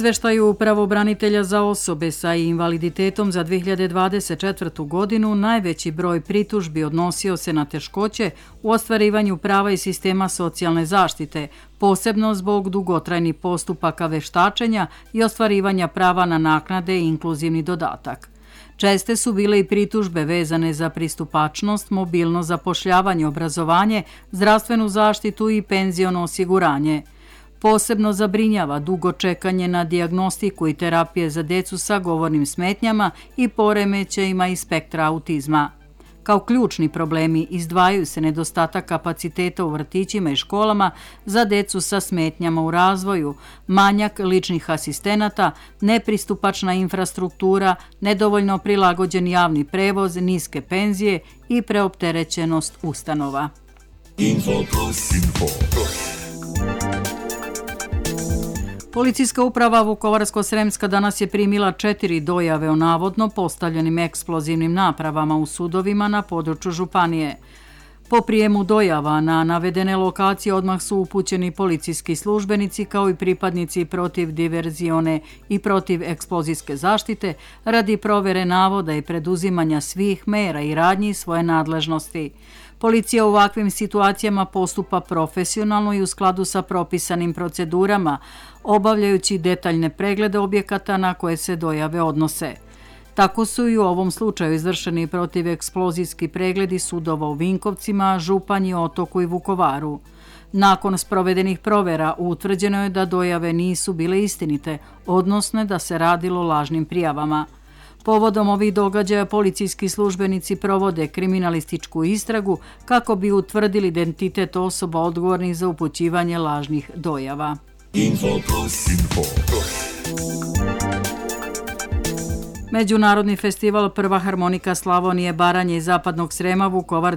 izveštaju pravobranitelja za osobe sa invaliditetom za 2024. godinu najveći broj pritužbi odnosio se na teškoće u ostvarivanju prava i sistema socijalne zaštite, posebno zbog dugotrajnih postupaka veštačenja i ostvarivanja prava na naknade i inkluzivni dodatak. Česte su bile i pritužbe vezane za pristupačnost, mobilno zapošljavanje, obrazovanje, zdravstvenu zaštitu i penziono osiguranje. Posebno zabrinjava dugo čekanje na dijagnostiku i terapije za decu sa govornim smetnjama i poremećajima iz spektra autizma. Kao ključni problemi izdvajaju se nedostatak kapaciteta u vrtićima i školama za decu sa smetnjama u razvoju, manjak ličnih asistenata, nepristupačna infrastruktura, nedovoljno prilagođen javni prevoz, niske penzije i preopterećenost ustanova. Policijska uprava Vukovarsko-Sremska danas je primila 4 dojave o navodno postavljenim eksplozivnim napravama u sudovima na području županije. Po prijemu dojava na navedene lokacije odmah su upućeni policijski službenici kao i pripadnici protiv diverzione i protiv eksplozijske zaštite radi provere navoda i preduzimanja svih mera i radnji svoje nadležnosti. Policija u ovakvim situacijama postupa profesionalno i u skladu sa propisanim procedurama, obavljajući detaljne preglede objekata na koje se dojave odnose. Tako su i u ovom slučaju izvršeni protiveksplozijski pregledi sudova u Vinkovcima, Županji, Otoku i Vukovaru. Nakon sprovedenih provera utvrđeno je da dojave nisu bile istinite, odnosno da se radilo o lažnim prijavama. Povodom ovih događaja policijski službenici provode kriminalističku istragu kako bi utvrdili identitet osoba odgovornih za upućivanje lažnih dojava. Međunarodni festival Prva harmonika Slavonije, Baranje i Zapadnog Srema Vukovar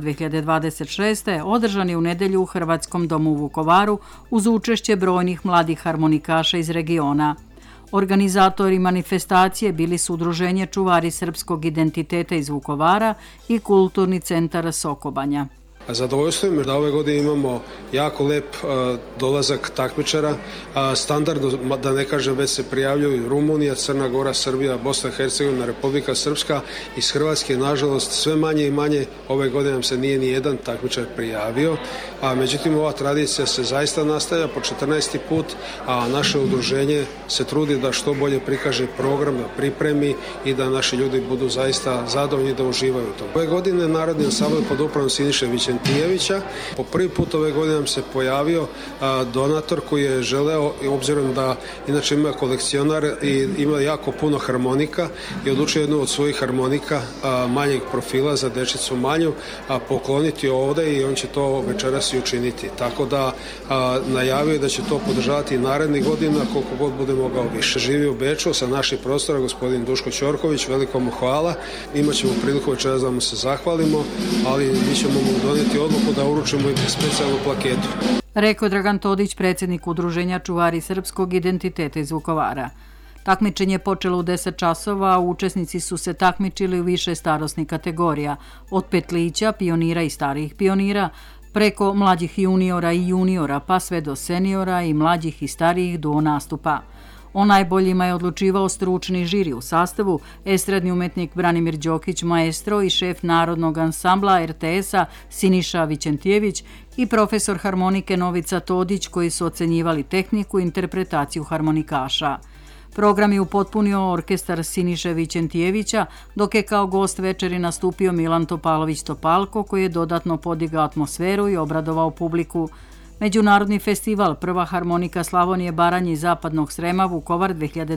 2026. održan je u nedelju u Hrvatskom domu u Vukovaru uz učešće brojnih mladih harmonikaša iz regiona. Organizatori manifestacije bili su Udruženje čuvari srpskog identiteta iz Vukovara i Kulturni centar Sokobanja. Zadovoljstvo je da ove godine imamo jako lep dolazak takmičara, standardno, da ne kažem, već se prijavljuju Rumunija, Crna Gora, Srbija, Bosna i Hercegovina, Republika Srpska. Iz Hrvatske, nažalost, sve manje i manje. Ove godine nam se nije ni jedan takmičar prijavio, međutim ova tradicija se zaista nastavlja po 14. put, a naše udruženje se trudi da što bolje prikaže program, da pripremi i da naši ljudi budu zaista zadovoljni da uživaju u tom. Ove godine Narodni ansambl pod upravom Siniše Vićentijevića. Po prvi put ove godine nam se pojavio donator koji je želeo, obzirom da inače ima kolekcionar i ima jako puno harmonika, i odlučio jednu od svojih harmonika manjeg profila za dečicu manju pokloniti ovde i on će to večeras i učiniti. Tako da najavio je da će to podržavati i narednih godina koliko god bude mogao više. Živi u Beču sa naših prostora gospodin Duško Ćorković, veliko mu hvala. Imaćemo priliku večeras da mu se zahvalimo, ali mi ćemo mu donijeti odluku da uručimo i specijalnu plaketu. Rekao Dragan Todić, predsjednik Udruženja čuvari srpskog identiteta iz Vukovara. Takmičenje je počelo u 10 časova, a učesnici su se takmičili u više starosnih kategorija, od petlića, pionira i starijih pionira, preko mlađih juniora i juniora, pa sve do seniora i mlađih i starijih duo nastupa. O najboljima je odlučivao stručni žiri u sastavu estradni umetnik Branimir Đokić, maestro i šef Narodnog ansambla RTS-a Siniša Vićentijević i profesor harmonike Novica Todić, koji su ocenjivali tehniku i interpretaciju harmonikaša. Program je upotpunio orkestar Siniše Vićentijevića, dok je kao gost večeri nastupio Milan Topalović Topalko, koji je dodatno podigao atmosferu i obradovao publiku. Međunarodni festival Prva harmonika Slavonije, Baranje i Zapadnog Srema Vukovar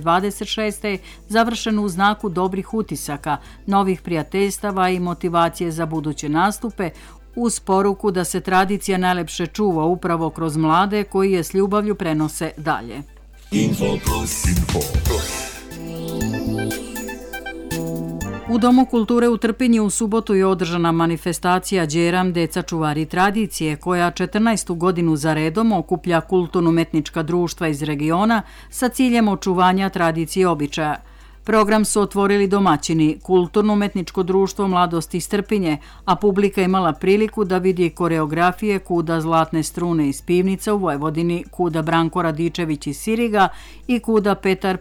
2026. završen u znaku dobrih utisaka, novih prijateljstava i motivacije za buduće nastupe, uz poruku da se tradicija najlepše čuva upravo kroz mlade koji je s ljubavlju prenose dalje. U Domu kulture u Trpinji u subotu je održana manifestacija Đeram, deca čuvari tradicije, koja 14. godinu za redom okuplja kulturno-umetnička društva iz regiona sa ciljem očuvanja tradicije i običaja. Program su otvorili domaćini, Kulturno-umetničko društvo Mladost iz Trpinje, a publika imala priliku da vidi koreografije Kuda Zlatne strune iz Pivnica u Vojvodini, Kuda Branko Radičević iz Siriga i Kuda Petar